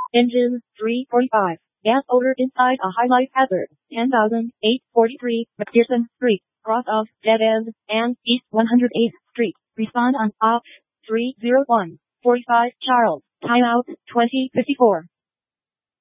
Engine 345. Gas odor inside a high life hazard. 10,843 McPherson Street, cross of Dead End and East 108th Street. Respond on OPS 301. 45 Charles. Timeout 2054.